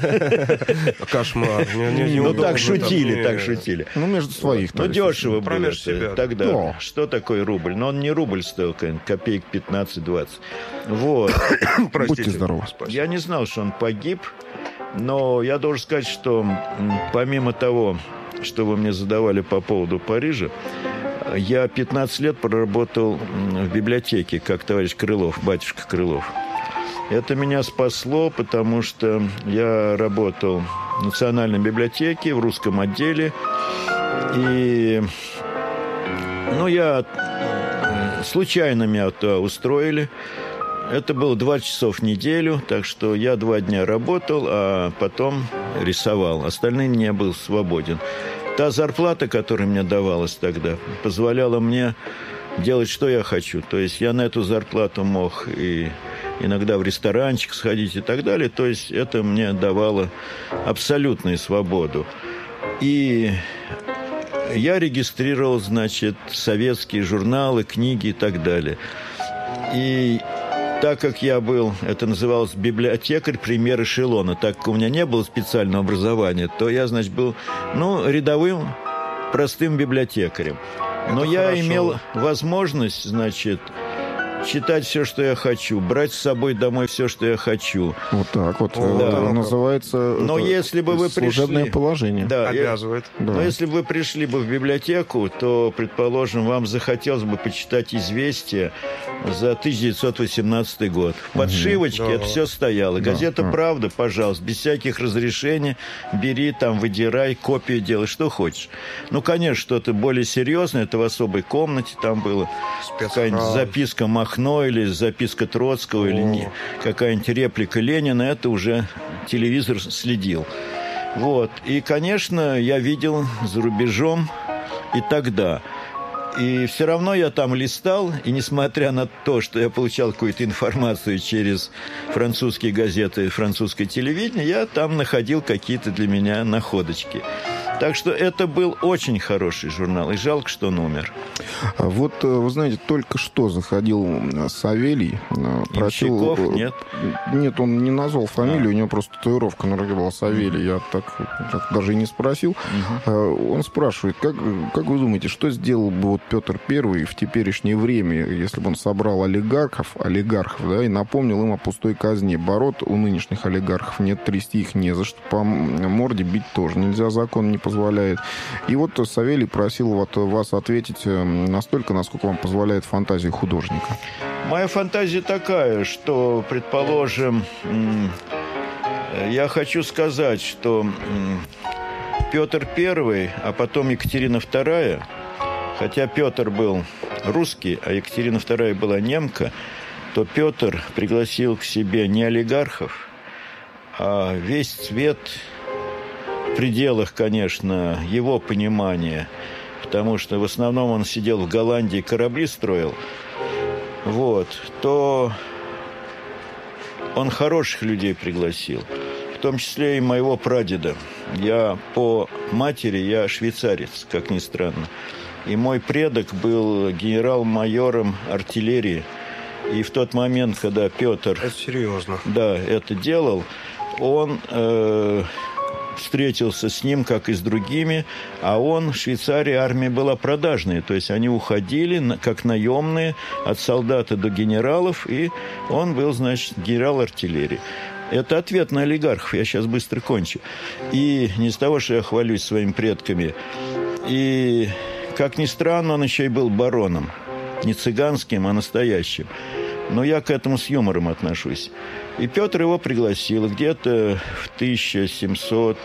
[SPEAKER 2] Кошмар.
[SPEAKER 1] Ну, так шутили, так шутили.
[SPEAKER 3] Ну, между своих.
[SPEAKER 1] Ну, дешево было тогда. Что такое рубль? Но он не рубль стоил, копеек пятнадцать-двадцать. Вот.
[SPEAKER 3] Будьте здоровы.
[SPEAKER 1] Я не знал, что он погиб, но я должен сказать, что помимо того, что вы мне задавали по поводу Парижа, я пятнадцать лет проработал в библиотеке, как товарищ Крылов, батюшка Крылов. Это меня спасло, потому что я работал в Национальной библиотеке, в русском отделе. И, ну, я... Случайно меня туда устроили. Это было два часа в неделю, так что я два дня работал, а потом рисовал. Остальные дни я был свободен. Та зарплата, которая мне давалась тогда, позволяла мне делать, что я хочу. То есть я на эту зарплату мог и иногда в ресторанчик сходить и так далее. То есть это мне давало абсолютную свободу. И я регистрировал, значит, советские журналы, книги и так далее. И так как я был, это называлось библиотекарь премьер эшелона, так как у меня не было специального образования, то я, значит, был, ну, рядовым простым библиотекарем. Но это я хорошо. Имел возможность, значит, читать все, что я хочу, брать с собой домой все, что я хочу.
[SPEAKER 3] Вот так вот. Да. Это называется
[SPEAKER 1] но если бы вы
[SPEAKER 3] служебное
[SPEAKER 1] пришли,
[SPEAKER 3] положение.
[SPEAKER 2] Да, обязывает.
[SPEAKER 1] Я, да. Но если бы вы пришли бы в библиотеку, то, предположим, вам захотелось бы почитать «Известия» за тысяча девятьсот восемнадцатый год. В подшивочке угу. это да. все стояло. Газета да. «Правда», пожалуйста, без всяких разрешений, бери, там, выдирай, копию делай, что хочешь. Ну, конечно, что-то более серьезное, это в особой комнате там было. Какая-нибудь записка Махно или записка Троцкого, О. или не, какая-нибудь реплика Ленина, это уже телевизор следил. Вот. И, конечно, я видел за рубежом и тогда. И все равно я там листал, и несмотря на то, что я получал какую-то информацию через французские газеты, французское телевидение, я там находил какие-то для меня находочки. Так что это был очень хороший журнал, и жалко, что он умер.
[SPEAKER 3] Вот, вы знаете, только что заходил Савелий.
[SPEAKER 1] Прочел... Нет?
[SPEAKER 3] Нет, он не назвал фамилию, а. у него просто татуировка на руке была Савелий. Я так, так даже и не спросил. Угу. Он спрашивает, как, как вы думаете, что сделал бы вот Петр Первый в теперешнее время, если бы он собрал олигархов, олигархов, да, и напомнил им о пустой казне? Бород у нынешних олигархов нет, трясти их не за что, по морде бить тоже нельзя, закон не позволяет. И вот Савелий просил вот вас ответить настолько, насколько вам позволяет фантазия художника.
[SPEAKER 1] Моя фантазия такая, что, предположим, я хочу сказать, что Петр Первый, а потом Екатерина Вторая, хотя Петр был русский, а Екатерина Вторая была немка, то Петр пригласил к себе не олигархов, а весь цвет, в пределах, конечно, его понимания, потому что в основном он сидел в Голландии, корабли строил, вот, то он хороших людей пригласил, в том числе и моего прадеда. Я по матери, я швейцарец, как ни странно. И мой предок был генерал-майором артиллерии. И в тот момент, когда Петр...
[SPEAKER 2] Это серьезно.
[SPEAKER 1] Да, это делал, он... Э, встретился с ним, как и с другими, а он, в Швейцарии армия была продажная, то есть они уходили как наемные от солдата до генералов, и он был, значит, генерал артиллерии. Это ответ на олигархов, я сейчас быстро кончу. И не из того, что я хвалюсь своими предками. И, как ни странно, он еще и был бароном. Не цыганским, а настоящим. Но я к этому с юмором отношусь. И Петр его пригласил. Где-то в тысяча семьсот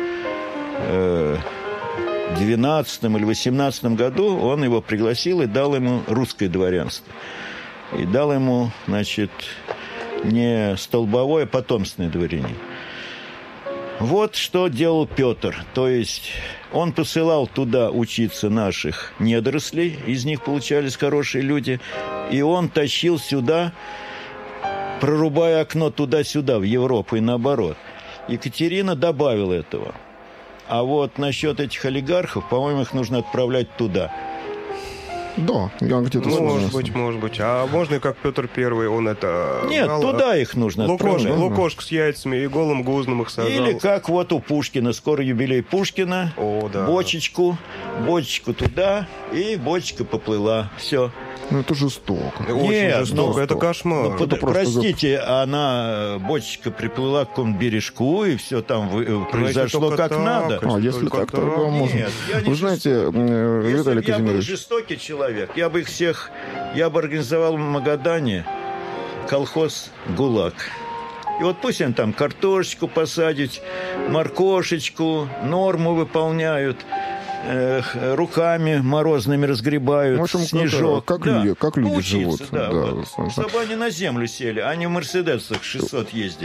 [SPEAKER 1] двенадцатом или восемнадцатом году он его пригласил и дал ему русское дворянство. И дал ему, значит, не столбовое, а потомственное дворянин. Вот что делал Петр. То есть он посылал туда учиться наших недорослей, из них получались хорошие люди, и он тащил сюда, прорубая окно туда-сюда, в Европу и наоборот. Екатерина добавила этого. А вот насчет этих олигархов, по-моему, их нужно отправлять туда.
[SPEAKER 3] Да, я где-то
[SPEAKER 2] ну, может быть, может быть. А можно, как Петр Первый, он это...
[SPEAKER 1] Нет, брал, туда их нужно
[SPEAKER 2] лукошку,
[SPEAKER 1] отправлять.
[SPEAKER 2] Лукошку с яйцами и голым гузном их сажал.
[SPEAKER 1] Или как вот у Пушкина, скоро юбилей Пушкина,
[SPEAKER 2] О, да.
[SPEAKER 1] бочечку, бочечку туда, и бочка поплыла. Все.
[SPEAKER 3] Ну, это жестоко.
[SPEAKER 2] Очень
[SPEAKER 1] Нет,
[SPEAKER 2] жестоко,
[SPEAKER 1] ну,
[SPEAKER 2] это кошмар.
[SPEAKER 1] Ну, под, простите, она, бочечка приплыла к какому-то бережку, и все там вы, произошло как
[SPEAKER 2] так,
[SPEAKER 1] надо.
[SPEAKER 3] А, если так, то можно.
[SPEAKER 1] Нет, я не
[SPEAKER 3] Вы знаете,
[SPEAKER 1] Если
[SPEAKER 3] Виталий
[SPEAKER 1] бы я был
[SPEAKER 3] Казимирович...
[SPEAKER 1] жестокий человек, я бы их всех... Я бы организовал в Магадане колхоз «ГУЛАГ». И вот пусть они там картошечку посадят, моркошечку, норму выполняют, руками морозными разгребают,
[SPEAKER 3] в общем,
[SPEAKER 1] снежок.
[SPEAKER 3] Как, как
[SPEAKER 1] да.
[SPEAKER 3] люди, как люди
[SPEAKER 1] Учиться,
[SPEAKER 3] живут.
[SPEAKER 1] Да,
[SPEAKER 3] да,
[SPEAKER 1] вот. Чтобы они на землю сели, они в «Мерседесах» шестьсот ездили.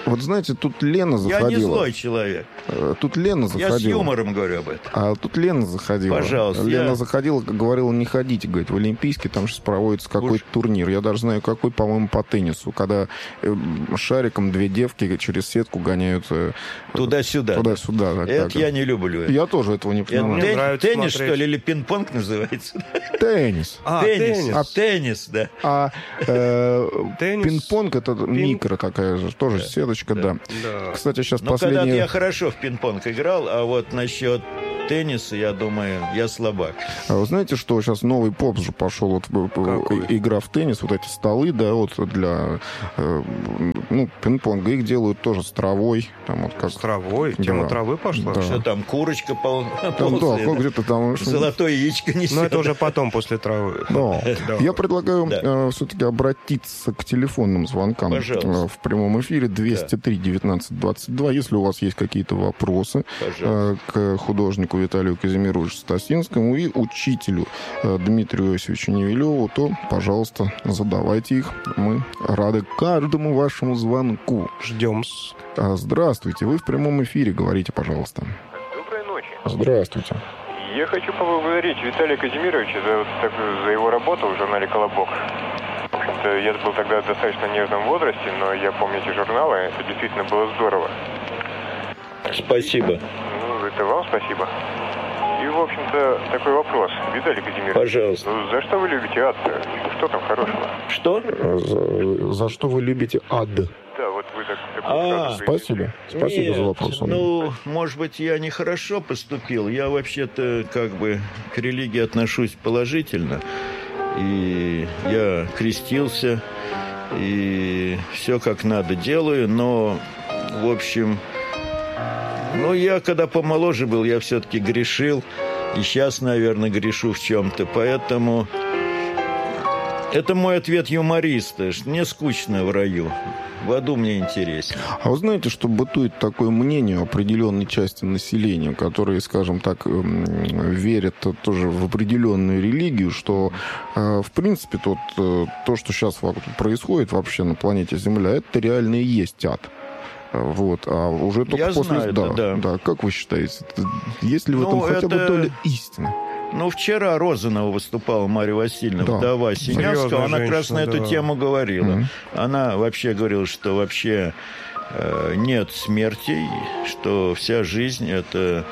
[SPEAKER 3] Вот знаете, тут Лена заходила.
[SPEAKER 1] Я не злой человек.
[SPEAKER 3] Тут Лена заходила.
[SPEAKER 1] Я с юмором говорю об этом.
[SPEAKER 3] А тут Лена заходила.
[SPEAKER 1] Пожалуйста.
[SPEAKER 3] Лена
[SPEAKER 1] я...
[SPEAKER 3] заходила, говорила, не ходите, говорит, в Олимпийский, там сейчас проводится какой-то Уж... турнир. Я даже знаю, какой, по-моему, по теннису, когда шариком две девки через сетку гоняют
[SPEAKER 1] туда-сюда.
[SPEAKER 3] Туда-сюда. Так,
[SPEAKER 1] это
[SPEAKER 3] так.
[SPEAKER 1] я не люблю.
[SPEAKER 3] Я тоже этого не понимаю.
[SPEAKER 1] Тен... Теннис, смотреть. Что ли, или пинг-понг называется?
[SPEAKER 3] Теннис.
[SPEAKER 1] А, теннис. А теннис, да.
[SPEAKER 3] А э, пинг-понг это Пинг... микро такая же, тоже да. сеточка, да.
[SPEAKER 1] да.
[SPEAKER 3] да. Кстати, сейчас
[SPEAKER 1] Но
[SPEAKER 3] последнее...
[SPEAKER 1] когда-то я хорошо в пинг-понг играл, а вот насчет тенниса, я думаю, я слабак.
[SPEAKER 3] А вы знаете, что сейчас новый поп же пошел, вот, игра в теннис, вот эти столы, да, вот для э, ну, пинг-понга, их делают тоже с травой. Там, вот, как...
[SPEAKER 2] С травой?
[SPEAKER 3] Да.
[SPEAKER 2] Тема травы пошла?
[SPEAKER 1] Да. Что там, курочка пол...
[SPEAKER 3] там, ползает, да, где-то там...
[SPEAKER 1] Золотое яичко несет.
[SPEAKER 2] Но это уже потом, после травы.
[SPEAKER 3] Да. Да. Я предлагаю да. э, все-таки обратиться к телефонным звонкам.
[SPEAKER 1] Пожалуйста.
[SPEAKER 3] В прямом эфире двести три девятнадцать двадцать два. Если у вас есть какие-то вопросы э, к художнику Виталию Казимировичу Стасинскому и учителю э, Дмитрию Иосифовичу Невилеву, то, пожалуйста, задавайте их. Мы рады каждому вашему звонку.
[SPEAKER 2] Ждем-с.
[SPEAKER 3] Здравствуйте. Вы в прямом эфире. Говорите, пожалуйста.
[SPEAKER 4] Доброй ночи.
[SPEAKER 3] Здравствуйте.
[SPEAKER 4] Я хочу поблагодарить Виталия Казимировича за, так, за его работу в журнале «Колобок». В общем-то, я был тогда в достаточно нежном возрасте, но я помню эти журналы, это действительно было здорово.
[SPEAKER 1] Спасибо.
[SPEAKER 4] Ну, это вам спасибо. И, в общем-то, такой вопрос. Виталий Казимирович.
[SPEAKER 1] Пожалуйста.
[SPEAKER 4] Ну, за что вы любите ад? Что там хорошего?
[SPEAKER 1] Что?
[SPEAKER 3] За, за что вы любите ад?
[SPEAKER 4] Да, вот вы так... так
[SPEAKER 1] а,
[SPEAKER 3] спасибо. Спасибо
[SPEAKER 1] Нет,
[SPEAKER 3] за вопрос.
[SPEAKER 1] Ну, может быть, я нехорошо поступил. Я вообще-то как бы к религии отношусь положительно. И я крестился, и все как надо делаю, но, в общем... Ну, я когда помоложе был, я все-таки грешил. И сейчас, наверное, грешу в чем-то. Поэтому это мой ответ юмориста. Мне скучно в раю. В аду мне интересно.
[SPEAKER 3] А вы знаете, что бытует такое мнение у определенной части населения, которые, скажем так, верят тоже в определенную религию, что, в принципе, тот, то, что сейчас происходит вообще на планете Земля, это реально и есть ад. Вот, а уже только
[SPEAKER 1] Я
[SPEAKER 3] после...
[SPEAKER 1] знаю,
[SPEAKER 3] да,
[SPEAKER 1] да,
[SPEAKER 3] да. Как вы считаете, есть ли в этом
[SPEAKER 1] ну,
[SPEAKER 3] хотя
[SPEAKER 1] это...
[SPEAKER 3] бы доля истины?
[SPEAKER 1] Ну, вчера Розанова выступала, Марья Васильевна, да. вдова Синявского. Она как раз на эту да. тему говорила. Mm-hmm. Она вообще говорила, что вообще э, нет смерти, что вся жизнь — это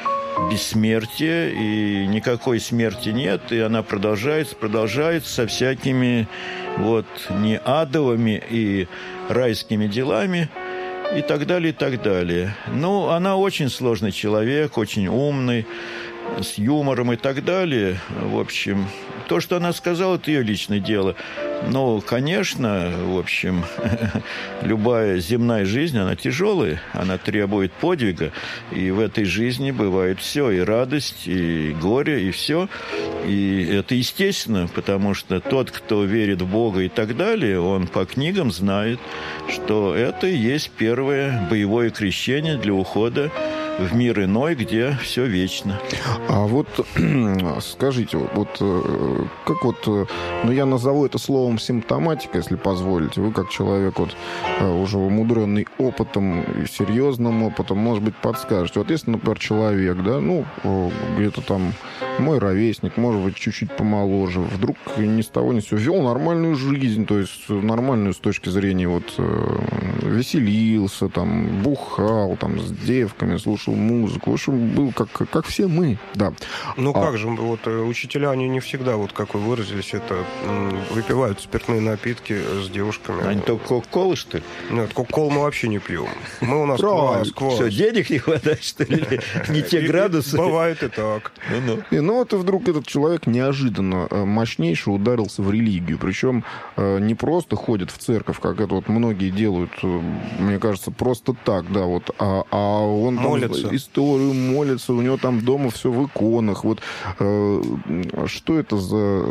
[SPEAKER 1] бессмертие, и никакой смерти нет, и она продолжается, продолжается со всякими вот не адовыми и райскими делами, и так далее, и так далее. Ну, она очень сложный человек, очень умный, с юмором и так далее. В общем, то, что она сказала, это ее личное дело. Но, конечно, в общем, любая земная жизнь, она тяжелая, она требует подвига. И в этой жизни бывает все, и радость, и горе, и все. И это естественно, потому что тот, кто верит в Бога и так далее, он по книгам знает, что это и есть первое боевое крещение для ухода в мир иной, где все вечно.
[SPEAKER 3] А вот скажите, вот как вот, ну я назову это словом симптоматика, если позволите. Вы как человек вот уже умудренный опытом и серьезным опытом, может быть, подскажете. Вот если, например, человек, да, ну где-то там мой ровесник, может быть, чуть-чуть помоложе, вдруг ни с того ни с сего вел нормальную жизнь, то есть нормальную с точки зрения вот веселился, там, бухал, там, с девками, слушал музыку. В общем, был как, как все мы, да.
[SPEAKER 2] Ну
[SPEAKER 3] а...
[SPEAKER 2] как же, вот учителя, они не всегда, вот как вы выразились, это выпивают спиртные напитки с девушками.
[SPEAKER 1] Они только кока-колы, что ли?
[SPEAKER 2] Нет, кока-колу мы вообще не пьем. Мы у нас квас, квас.
[SPEAKER 1] Что, денег не хватает, что ли? Не те градусы?
[SPEAKER 2] Бывает и так.
[SPEAKER 3] И ну вот и вдруг этот человек неожиданно мощнейше ударился в религию. Причем не просто ходит в церковь, как это вот многие делают, мне кажется, просто так, да, вот, а, а он
[SPEAKER 2] молится.
[SPEAKER 3] Там историю молится, у него там дома все в иконах. Вот э, что это за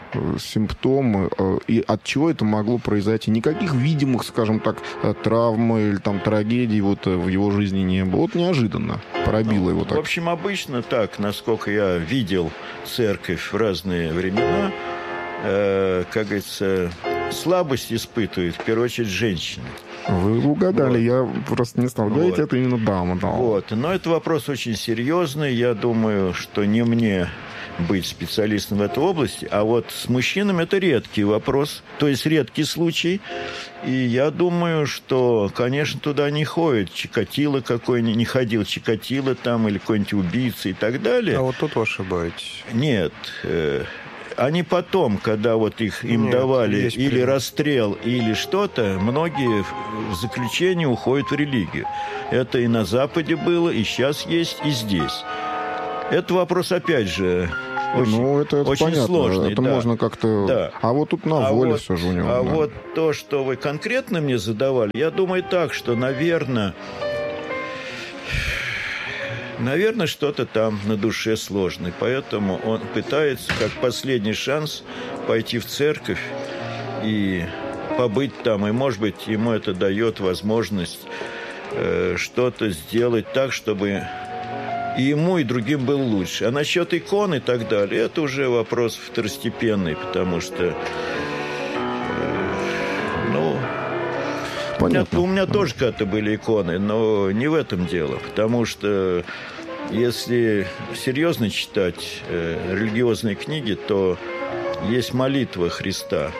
[SPEAKER 3] симптомы э, и от чего это могло произойти? Никаких видимых, скажем так, травм или там трагедий вот в его жизни не было. Вот неожиданно пробило
[SPEAKER 1] ну,
[SPEAKER 3] его так.
[SPEAKER 1] В общем, обычно так, насколько я видел церковь в разные времена, э, как говорится, слабость испытывают, в первую очередь, женщины.
[SPEAKER 3] Вы угадали, вот. Я просто не стал говорить, вот. Это именно дама. Да.
[SPEAKER 1] Вот. Но это вопрос очень серьезный. Я думаю, что не мне быть специалистом в этой области, а вот с мужчинами это редкий вопрос, то есть редкий случай. И я думаю, что, конечно, туда не ходит Чикатило какой-нибудь, не ходил Чикатило там, или какой-нибудь убийца и так далее.
[SPEAKER 2] А вот тут вы ошибаетесь.
[SPEAKER 1] Нет. Э- Они потом, когда вот их им Нет, давали или пример. расстрел, или что-то, многие в заключение уходят в религию. Это и на Западе было, и сейчас есть, и здесь. Это вопрос, опять же, очень,
[SPEAKER 3] ну, это, это
[SPEAKER 1] очень
[SPEAKER 3] понятно.
[SPEAKER 1] сложный.
[SPEAKER 3] Это
[SPEAKER 1] да.
[SPEAKER 3] можно как-то...
[SPEAKER 1] Да.
[SPEAKER 3] А вот тут на
[SPEAKER 1] а
[SPEAKER 3] воле
[SPEAKER 1] вот,
[SPEAKER 3] все же у него.
[SPEAKER 1] А
[SPEAKER 3] да.
[SPEAKER 1] вот то, что вы конкретно мне задавали, я думаю так, что, наверное... Наверное, что-то там на душе сложное. Поэтому он пытается, как последний шанс, пойти в церковь и побыть там. И, может быть, ему это дает возможность э, что-то сделать так, чтобы и ему, и другим было лучше. А насчет икон и так далее, это уже вопрос второстепенный, потому что... Э, ну... У меня, у меня тоже когда-то были иконы, но не в этом дело. Потому что если серьезно читать э, религиозные книги, то есть молитва Христа.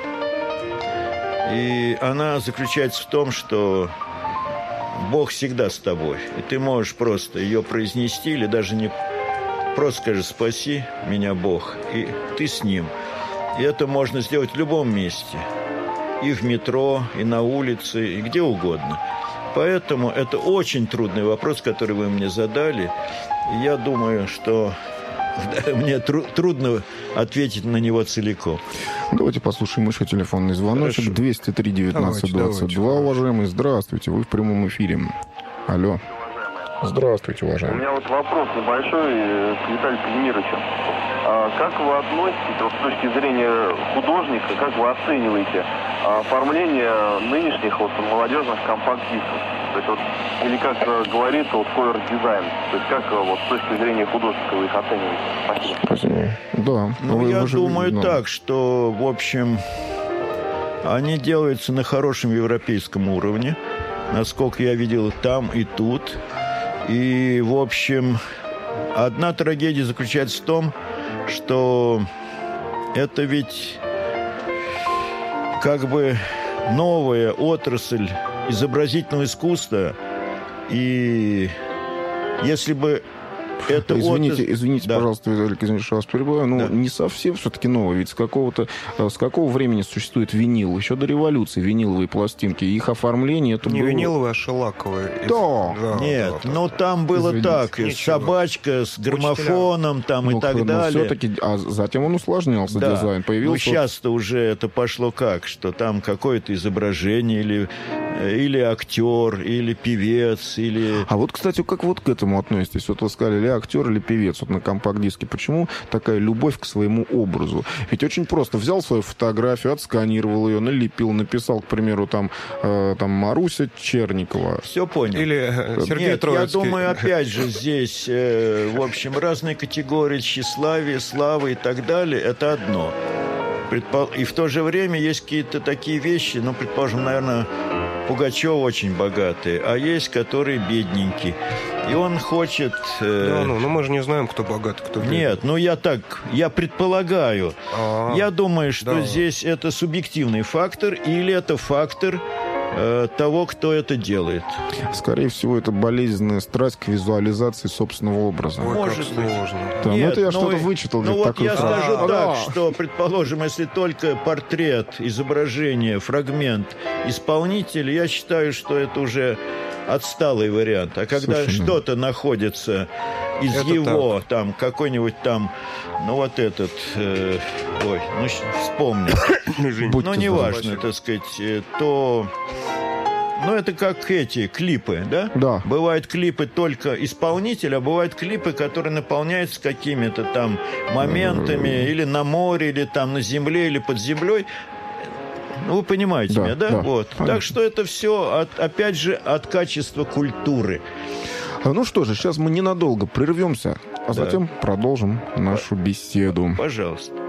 [SPEAKER 1] И она заключается в том, что Бог всегда с тобой. И ты можешь просто ее произнести или даже не просто скажи «Спаси меня, Бог», и ты с Ним. И это можно сделать в любом месте. И в метро, и на улице, и где угодно. Поэтому это очень трудный вопрос, который вы мне задали. И я думаю, что мне тру- трудно ответить на него целиком.
[SPEAKER 3] Давайте послушаем еще телефонный звоночек.
[SPEAKER 1] Хорошо.
[SPEAKER 3] двести три девятнадцать двадцать два. Уважаемый, здравствуйте. Вы в прямом эфире. Алло. Здравствуйте, уважаемый.
[SPEAKER 5] У меня вот вопрос небольшой к Виталию Казимировичу. Как вы относитесь, вот, с точки зрения художника, как вы оцениваете оформление нынешних вот, молодежных компакт-дисков? То есть, вот, или как говорится, вот кавер-дизайн. То есть как вот, с точки зрения художника вы их оцениваете? Спасибо.
[SPEAKER 3] Спасибо. Да.
[SPEAKER 1] Ну,
[SPEAKER 3] вы,
[SPEAKER 1] я
[SPEAKER 3] вы же,
[SPEAKER 1] думаю
[SPEAKER 3] да.
[SPEAKER 1] так, что, в общем, они делаются на хорошем европейском уровне. Насколько я видел там и тут. И, в общем, одна трагедия заключается в том, что это ведь как бы новая отрасль изобразительного искусства. И если бы это
[SPEAKER 3] извините,
[SPEAKER 1] отрасль...
[SPEAKER 3] извините,
[SPEAKER 1] да.
[SPEAKER 3] пожалуйста, Виталий Казимирович, я вас перебиваю, но
[SPEAKER 1] да.
[SPEAKER 3] не совсем все-таки новое. Ведь с какого-то, с какого времени существует винил? Еще до революции виниловые пластинки. Их оформление это
[SPEAKER 2] не
[SPEAKER 3] было...
[SPEAKER 2] виниловые, а шелаковые.
[SPEAKER 3] Да.
[SPEAKER 2] да
[SPEAKER 1] Нет,
[SPEAKER 2] да,
[SPEAKER 1] но
[SPEAKER 2] да.
[SPEAKER 1] там было
[SPEAKER 3] Извините.
[SPEAKER 1] так,
[SPEAKER 2] Ничего.
[SPEAKER 1] собачка с граммофоном там
[SPEAKER 3] ну,
[SPEAKER 1] и так
[SPEAKER 3] но
[SPEAKER 1] далее.
[SPEAKER 3] все-таки, а затем он усложнялся,
[SPEAKER 1] Да.
[SPEAKER 3] дизайн. Появился...
[SPEAKER 1] Ну, сейчас-то уже это пошло как, что там какое-то изображение или, или актер, или певец, или...
[SPEAKER 3] А вот, кстати, как вот к этому относитесь? Вот вы сказали, или актер, или певец вот на компакт-диске. Почему такая любовь к своему образу? Ведь очень просто. Взял свою фотографию, отсканировал ее, налепил, написал, к примеру, там, э, там Маруся Черникова.
[SPEAKER 1] Все понял.
[SPEAKER 2] Или Сергей
[SPEAKER 1] Нет,
[SPEAKER 2] Троицкий.
[SPEAKER 1] я думаю, опять же, здесь, э, в общем, разные категории тщеславия, славы и так далее. Это одно. Предпол... И в то же время есть какие-то такие вещи, ну, предположим, наверное, Пугачев очень богатый, а есть, который бедненький. И он хочет... Э...
[SPEAKER 2] Да, ну, ну, мы же не знаем, кто богат, кто бедный.
[SPEAKER 1] Нет, ну я так, я предполагаю.
[SPEAKER 2] А-а-а.
[SPEAKER 1] Я думаю, что
[SPEAKER 2] да.
[SPEAKER 1] здесь это субъективный фактор или это фактор э, того, кто это делает.
[SPEAKER 3] Скорее всего, это болезненная страсть к визуализации собственного образа.
[SPEAKER 2] Ой,
[SPEAKER 1] Может
[SPEAKER 2] как
[SPEAKER 1] быть.
[SPEAKER 2] сложно.
[SPEAKER 3] Да, ну
[SPEAKER 1] Нет,
[SPEAKER 3] это я
[SPEAKER 1] ну,
[SPEAKER 3] что-то вычитал.
[SPEAKER 1] Ну вот я
[SPEAKER 3] фразу.
[SPEAKER 1] скажу
[SPEAKER 3] А,
[SPEAKER 1] так,
[SPEAKER 3] да.
[SPEAKER 1] что, предположим, если только портрет, изображение, фрагмент исполнителя, я считаю, что это уже отсталый вариант. А когда
[SPEAKER 3] Слушай, ну...
[SPEAKER 1] что-то находится из
[SPEAKER 2] Это
[SPEAKER 1] его,
[SPEAKER 2] так.
[SPEAKER 1] там, какой-нибудь там, ну вот этот, э, ой, ну вспомню,
[SPEAKER 3] Будьте
[SPEAKER 1] ну
[SPEAKER 3] здоровы.
[SPEAKER 1] неважно, так сказать, э, то... Ну, это как эти клипы, да?
[SPEAKER 3] Да.
[SPEAKER 1] Бывают клипы только исполнителя, а бывают клипы, которые наполняются какими-то там моментами или на море, или там на земле, или под землей. Ну, вы понимаете
[SPEAKER 3] Да,
[SPEAKER 1] меня, да?
[SPEAKER 3] да.
[SPEAKER 1] Вот.
[SPEAKER 3] Понятно.
[SPEAKER 1] Так что это все, от, опять же, от качества культуры.
[SPEAKER 3] Ну что же, сейчас мы ненадолго прервемся, а
[SPEAKER 1] Да.
[SPEAKER 3] затем продолжим нашу беседу.
[SPEAKER 1] Пожалуйста.